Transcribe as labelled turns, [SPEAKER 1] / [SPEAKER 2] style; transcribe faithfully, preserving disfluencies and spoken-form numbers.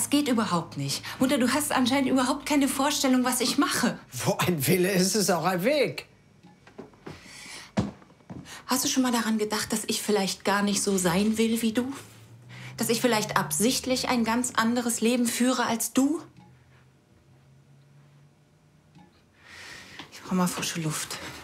[SPEAKER 1] Das geht überhaupt nicht. Mutter, du hast anscheinend überhaupt keine Vorstellung, was ich mache.
[SPEAKER 2] Wo ein Wille ist, ist auch ein Weg.
[SPEAKER 1] Hast du schon mal daran gedacht, dass ich vielleicht gar nicht so sein will wie du? Dass ich vielleicht absichtlich ein ganz anderes Leben führe als du? Ich brauche mal frische Luft.